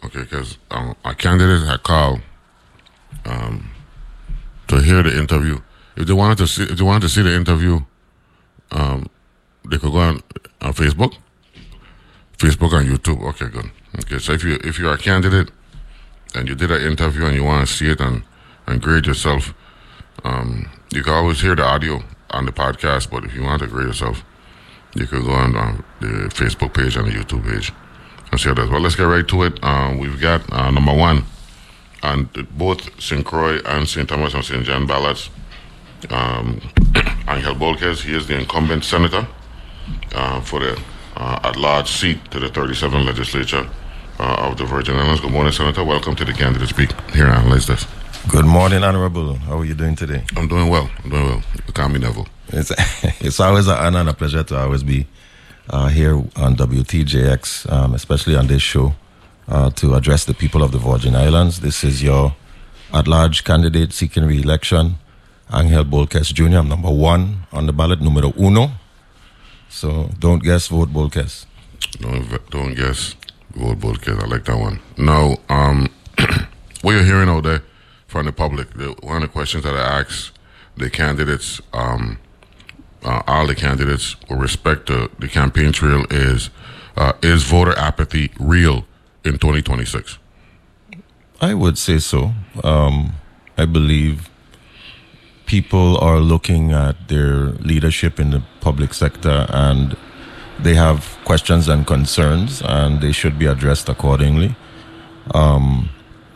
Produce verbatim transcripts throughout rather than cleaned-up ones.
Okay, because um, a candidate had called um, to hear the interview. If they wanted to see, if they wanted to see the interview, um, they could go on, on Facebook, Facebook and YouTube. Okay, good. Okay, so if you if you are a candidate and you did an interview and you want to see it and and grade yourself, um, you can always hear the audio on the podcast. But if you want to grade yourself, you could go on, on the Facebook page and the YouTube page and see how that. Well, let's get right to it. Um, we've got uh, number one on both Saint Croix and Saint Thomas and Saint John ballots. Um, Angel Bolquez, he is the incumbent senator uh, for the uh, at-large seat to the thirty-seventh legislature uh, of the Virgin Islands. Good morning, Senator. Welcome to the Candidate Speak. Here, analyze this. Good morning, Honorable. How are you doing today? I'm doing well. I'm doing well. You call me Neville. It's, it's always an honor and a pleasure to always be uh, here on W T J X, um, especially on this show, uh, to address the people of the Virgin Islands. This is your at-large candidate seeking re-election, Angel Bolquez Junior I'm number one on the ballot, numero uno. So don't guess, vote Bolquez. Don't, don't guess, vote Bolquez. I like that one. Now, um, what you're hearing out there from the public, the, one of the questions that I ask the candidates, um, uh, all the candidates with respect to the campaign trail is, uh, is voter apathy real in twenty twenty-six? I would say so. Um, I believe people are looking at their leadership in the public sector and they have questions and concerns and they should be addressed accordingly. Um,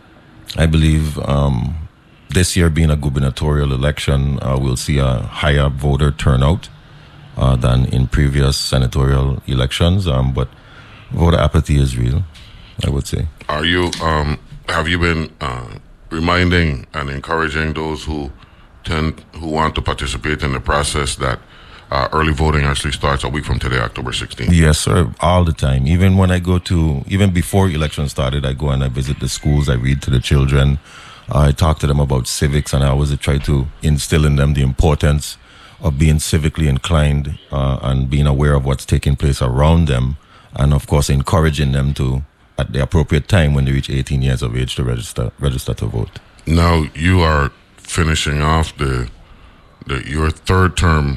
I believe um, this year being a gubernatorial election, uh, we'll see a higher voter turnout uh, than in previous senatorial elections, um, but voter apathy is real, I would say. Are you, um, have you been uh, reminding and encouraging those who tend, who want to participate in the process that uh, early voting actually starts a week from today, October sixteenth? Yes, sir, all the time. Even when I go to, even before election started, I go and I visit the schools, I read to the children, uh, I talk to them about civics, and I always try to instill in them the importance of being civically inclined uh, and being aware of what's taking place around them, and of course encouraging them to, at the appropriate time when they reach eighteen years of age, to register register to vote. Now you are finishing off the, the your third term.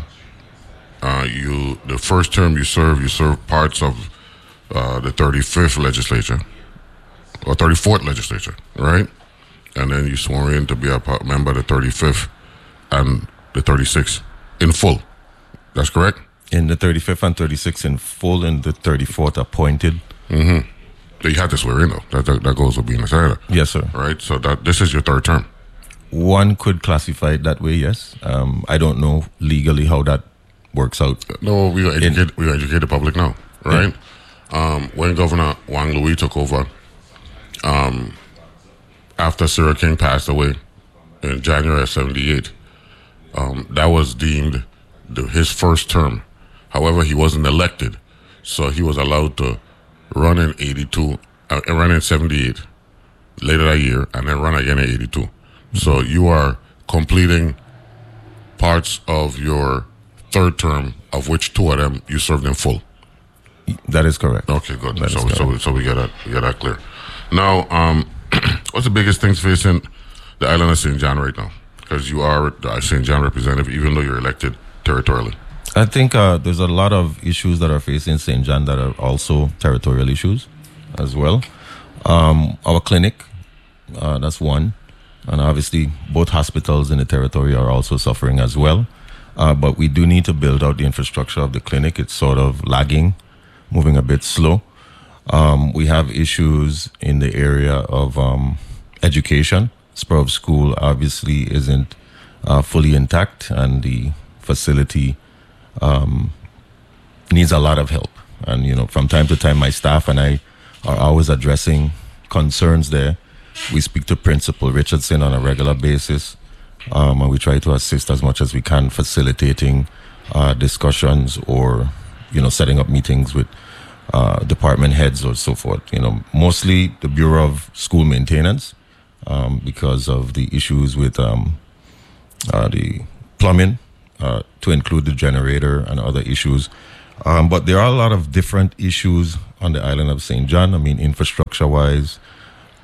Uh, you the first term you serve, you serve parts of uh, the thirty-fifth legislature or thirty-fourth legislature, right? And then you swore in to be a member of the thirty-fifth and the thirty-sixth in full. That's correct? In the thirty-fifth and thirty-sixth in full, and the thirty-fourth appointed. Mm-hmm. So you had to swear in, though. That, that, that goes with being a senator. Yes, sir. Right? So that this is your third term. One could classify it that way, yes. Um, I don't know legally how that works out. No, we gotta educate, we gotta educate the public now, right? Yeah. Um, when Governor Wang Louis took over, um, after Sarah King passed away in January of seventy-eight, um, that was deemed the, his first term. However, he wasn't elected, so he was allowed to run in eighty-two, uh, run in seventy-eight later that year, and then run again in eighty-two. Mm-hmm. So you are completing parts of your third term, of which two of them you served in full. That is correct. Okay, good. That So, is so, so we get that, we get that clear. Now, um, what's the biggest things facing the island of Saint John right now? Because you are the Saint John representative, even though you're elected territorially. I think uh, there's a lot of issues that are facing Saint John that are also territorial issues as well. Um, our clinic, uh, that's one. And obviously, both hospitals in the territory are also suffering as well. Uh, but we do need to build out the infrastructure of the clinic. It's sort of lagging, moving a bit slow. Um, we have issues in the area of um, education. Spur of School obviously isn't uh, fully intact, and the facility um, needs a lot of help. And, you know, from time to time, my staff and I are always addressing concerns there. We speak to Principal Richardson on a regular basis. Um, and we try to assist as much as we can, facilitating uh, discussions or, you know, setting up meetings with uh, department heads or so forth. You know, mostly the Bureau of School Maintenance um, because of the issues with um, uh, the plumbing, uh, to include the generator and other issues. Um, but there are a lot of different issues on the island of Saint John. I mean, infrastructure-wise,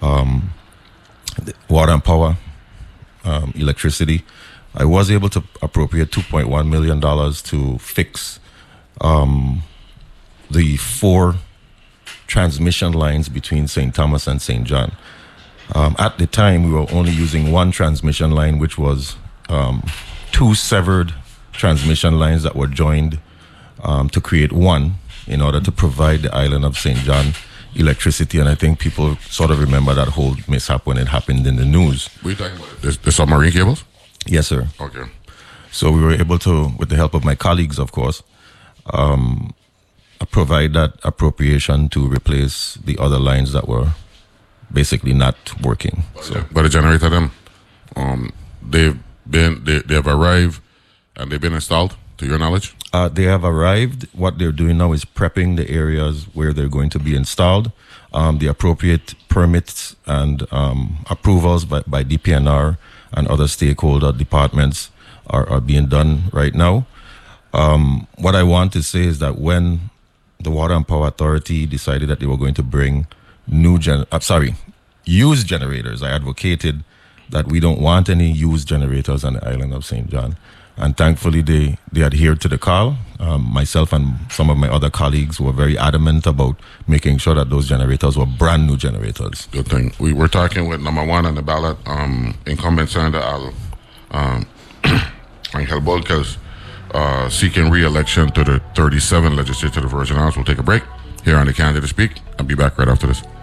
um, water and power, um, electricity. I was able to appropriate two point one million dollars to fix um, the four transmission lines between Saint Thomas and Saint John. Um, at the time, we were only using one transmission line, which was um, two severed transmission lines that were joined um, to create one in order to provide the island of Saint John electricity. And I think people sort of remember that whole mishap when it happened in the news. Were you talking about the, the submarine cables? Yes, sir. Okay. So we were able to, with the help of my colleagues, of course, um, provide that appropriation to replace the other lines that were basically not working. So, but the generator, them, um, they've been, they, they have arrived and they've been installed, to your knowledge? Uh, they have arrived. What they're doing now is prepping the areas where they're going to be installed. Um, the appropriate permits and um, approvals by, by D P N R and other stakeholder departments are, are being done right now. Um, what I want to say is that when the Water and Power Authority decided that they were going to bring new gen, uh, sorry, used generators, I advocated that we don't want any used generators on the island of Saint John. And thankfully, they, they adhered to the call. Um, myself and some of my other colleagues were very adamant about making sure that those generators were brand new generators. Good thing. We were talking with number one on the ballot, um, incumbent Senator Al um, Angel Bolkes, uh, seeking re-election to the thirty-seventh Legislative Virgin Islands. We'll take a break here on the Candidate Speak. I'll be back right after this.